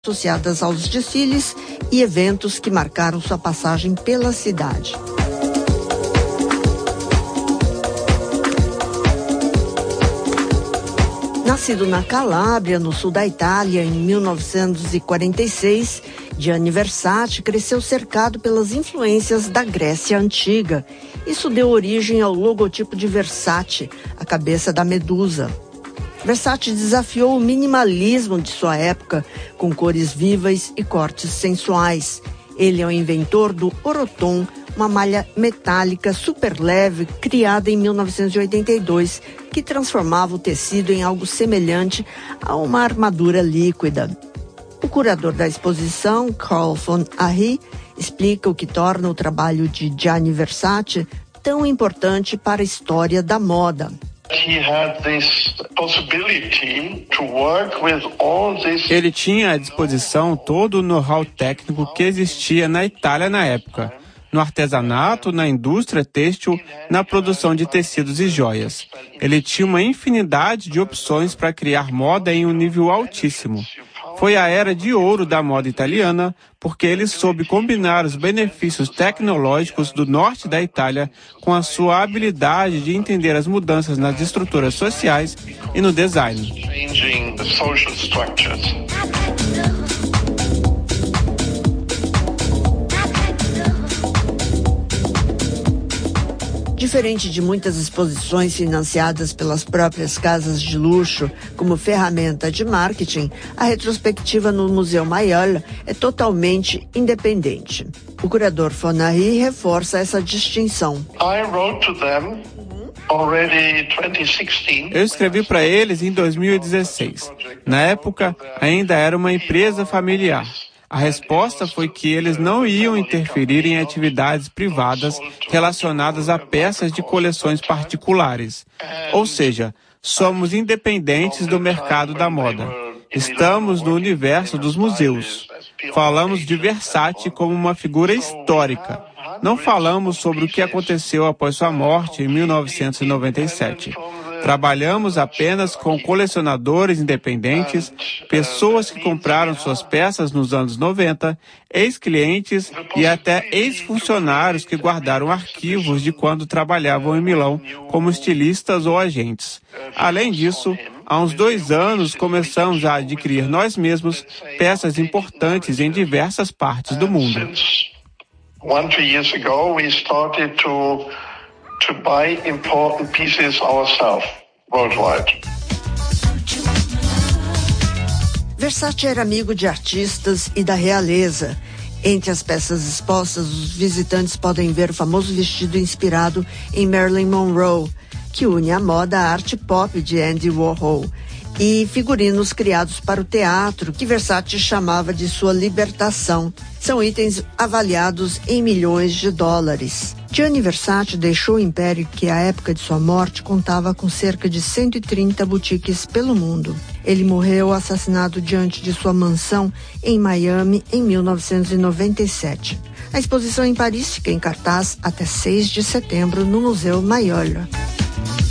associadas aos desfiles e eventos que marcaram sua passagem pela cidade. Nascido na Calábria, no sul da Itália, em 1946, Gianni Versace cresceu cercado pelas influências da Grécia Antiga. Isso deu origem ao logotipo de Versace, a cabeça da medusa. Versace desafiou o minimalismo de sua época, com cores vivas e cortes sensuais. Ele é o inventor do Oroton, uma malha metálica super leve criada em 1982, que transformava o tecido em algo semelhante a uma armadura líquida. O curador da exposição, Carl von Arry, explica o que torna o trabalho de Gianni Versace tão importante para a história da moda. Ele tinha à disposição todo o know-how técnico que existia na Itália na época, no artesanato, na indústria têxtil, na produção de tecidos e joias. Ele tinha uma infinidade de opções para criar moda em um nível altíssimo. Foi a era de ouro da moda italiana, porque ele soube combinar os benefícios tecnológicos do norte da Itália com a sua habilidade de entender as mudanças nas estruturas sociais e no design. Diferente de muitas exposições financiadas pelas próprias casas de luxo como ferramenta de marketing, a retrospectiva no Museu Mayol é totalmente independente. O curador von Arry reforça essa distinção. Eu escrevi para eles em 2016. Na época, ainda era uma empresa familiar. A resposta foi que eles não iam interferir em atividades privadas relacionadas a peças de coleções particulares. Ou seja, somos independentes do mercado da moda. Estamos no universo dos museus. Falamos de Versace como uma figura histórica. Não falamos sobre o que aconteceu após sua morte em 1997. Trabalhamos apenas com colecionadores independentes, pessoas que compraram suas peças nos anos 90, ex-clientes e até ex-funcionários que guardaram arquivos de quando trabalhavam em Milão como estilistas ou agentes. Além disso, há uns 2 anos começamos a adquirir nós mesmos peças importantes em diversas partes do mundo. 2 years ago, we started to buy important pieces ourselves worldwide. Versace era amigo de artistas e da realeza. Entre as peças expostas, os visitantes podem ver o famoso vestido inspirado em Marilyn Monroe, que une a moda à arte pop de Andy Warhol, e figurinos criados para o teatro, que Versace chamava de sua libertação. São itens avaliados em milhões de dólares. Gianni Versace deixou o império que, à época de sua morte, contava com cerca de 130 boutiques pelo mundo. Ele morreu assassinado diante de sua mansão em Miami em 1997. A exposição em Paris fica em cartaz até 6 de setembro no Museu Mayol.